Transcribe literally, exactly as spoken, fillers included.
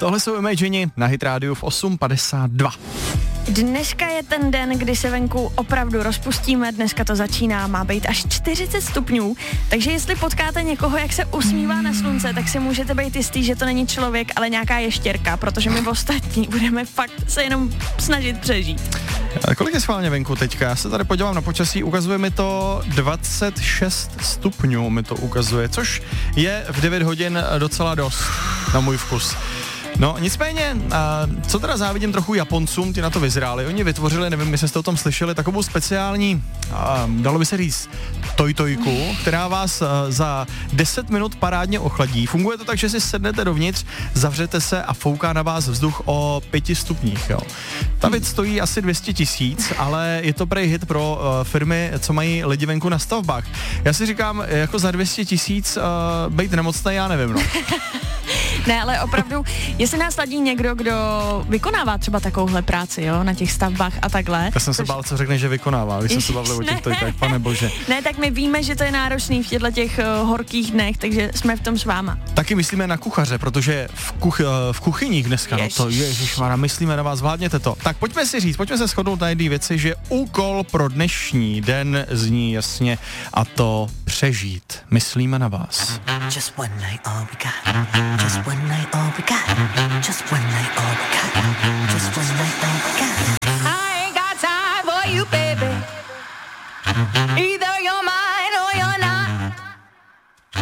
Tohle jsou Imagine na Hit Rádiu v osm padesát dva. Dneska je ten den, kdy se venku opravdu rozpustíme, dneska to začíná, má být až čtyřicet stupňů, takže jestli potkáte někoho, jak se usmívá na slunce, tak si můžete být jistý, že to není člověk, ale nějaká ještěrka, protože my ostatní budeme fakt se jenom snažit přežít. A kolik je schválně venku teďka? Já se tady podívám na počasí, ukazuje mi to dvacet šest stupňů, mi to ukazuje, což je v devět hodin docela dost na můj vkus. No nicméně, a co teda závidím trochu Japoncům, ty na to vyzráli, oni vytvořili, nevím, jestli jste o tom slyšeli, takovou speciální, a, dalo by se říct, tojtojku, která vás a, za deset minut parádně ochladí. Funguje to tak, že si sednete dovnitř, zavřete se a fouká na vás vzduch o pěti stupních, jo. Ta věc stojí asi dvě stě tisíc, ale je to prej hit pro uh, firmy, co mají lidi venku na stavbách. Já si říkám, jako za dvě stě tisíc uh, být nemocný, já nevím, no. Ne, ale opravdu, jestli nás sladí někdo, kdo vykonává třeba takovouhle práci, jo, na těch stavbách a takhle. Já jsem se bál, co řekne, že vykonává, když jsme se bavili o těch tojkách, pane bože. Ne, tak my víme, že to je náročný v těchto těch uh, horkých dnech, takže jsme v tom s váma. Taky myslíme na kuchaře, protože v, kuch, v kuchyních dneska, Ježiš. no to ježišmarja, myslíme na vás, zvládněte to. Tak pojďme si říct, pojďme se shodnout na jedné věci, že úkol pro dnešní den zní jasně, a to přežít. Myslíme na vás. Just one night all we got. Just one night all we got. Just one night all we got.